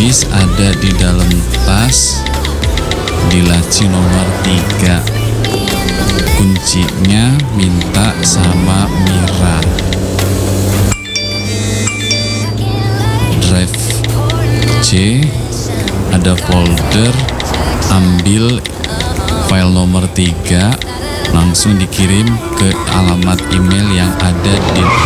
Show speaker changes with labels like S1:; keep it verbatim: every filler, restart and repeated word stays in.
S1: keys ada di dalam tas di laci nomor tiga. Kuncinya minta sama Mira. Drive C ada folder, ambil file nomor tiga, langsung dikirim ke alamat email yang ada di